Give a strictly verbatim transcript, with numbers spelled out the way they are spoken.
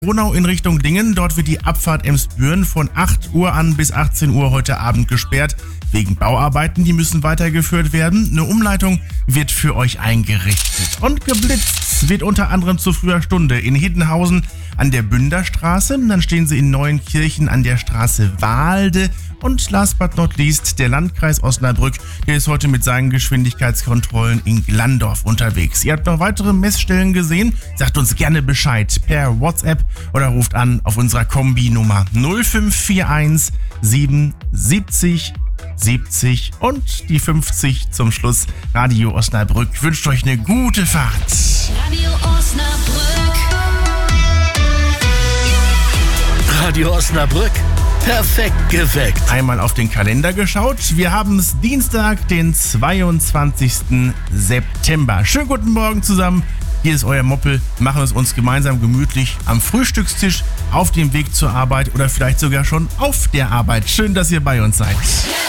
Gronau in Richtung Dingen. Dort wird die Abfahrt Emsbüren von acht Uhr an bis achtzehn Uhr heute Abend gesperrt. Wegen Bauarbeiten, die müssen weitergeführt werden. Eine Umleitung wird für euch eingerichtet. Und geblitzt wird unter anderem zu früher Stunde in Hiddenhausen an der Bünderstraße. Dann stehen sie in Neuenkirchen an der Straße Waalde. Und last but not least, der Landkreis Osnabrück, der ist heute mit seinen Geschwindigkeitskontrollen in Glandorf unterwegs. Ihr habt noch weitere Messstellen gesehen? Sagt uns gerne Bescheid per WhatsApp oder ruft an auf unserer Kombi-Nummer null fünf vier eins sieben siebzig siebzig und die fünfzig zum Schluss. Radio Osnabrück wünscht euch eine gute Fahrt. Radio Osnabrück. Radio Osnabrück. Perfekt geweckt. Einmal auf den Kalender geschaut. Wir haben es Dienstag, den zweiundzwanzigsten September. Schönen guten Morgen zusammen. Hier ist euer Moppel. Machen es uns gemeinsam gemütlich am Frühstückstisch, auf dem Weg zur Arbeit oder vielleicht sogar schon auf der Arbeit. Schön, dass ihr bei uns seid.